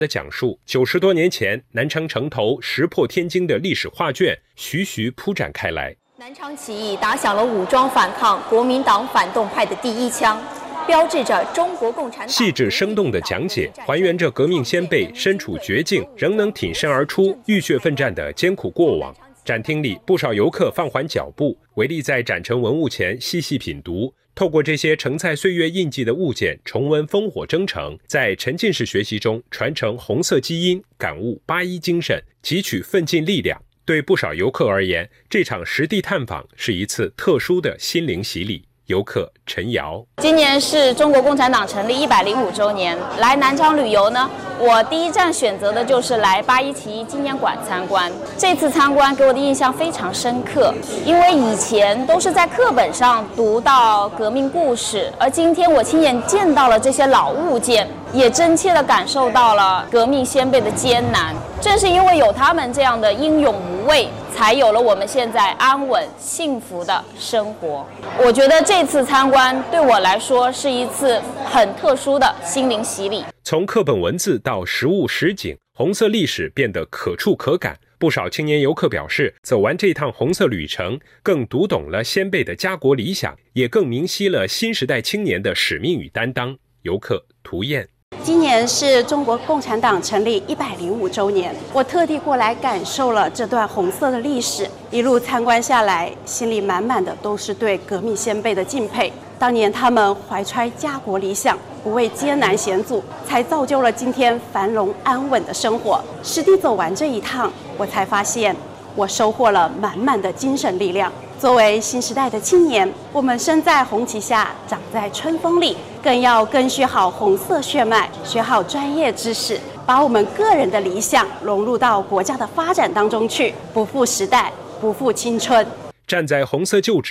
的讲述90多年前南昌城头石破天惊的历史画卷徐徐铺展开来。 南昌起义打响了武装反抗国民党反动派的第一枪，标志着中国共产党。 细致生动的讲解，还原着革命先辈身处绝境仍能挺身而出、浴血奋战的艰苦过往。展厅里不少游客放缓脚步，围立在展陈文物前细细品读。透过这些承载岁月印记的物件，重温烽火征程，在沉浸式学习中传承红色基因，感悟8·1精神，汲取奋进力量。对不少游客而言，这场实地探访是一次特殊的心灵洗礼。游客陈瑶， 今年是中国共产党成立105周年，来南昌旅游呢，我第一站选择的就是来8·1起义纪念馆参观。这次参观给我的印象非常深刻，因为以前都是在课本上读到革命故事，而今天我亲眼见到了这些老物件，也真切地感受到了革命先辈的艰难。正是因为有他们这样的英勇无畏，才有了我们现在安稳幸福的生活。我觉得这次参观对我来说是一次很特殊的心灵洗礼。 从课本文字到实物实景，红色历史变得可触可感。不少青年游客表示，走完这趟红色旅程，更读懂了先辈的家国理想，也更明晰了新时代青年的使命与担当。游客涂燕， 今年是中国共产党成立105周年，我特地过来感受了这段红色的历史。一路参观下来，心里满满的都是对革命先辈的敬佩。当年他们怀揣家国理想，不畏艰难险阻，才造就了今天繁荣安稳的生活。实地走完这一趟，我才发现我收获了满满的精神力量。作为新时代的青年，我们身在红旗下，长在春风里，更要根续好红色血脉，学好专业知识，把我们个人的理想融入到国家的发展当中去，不负时代，不负青春。 站在红色旧址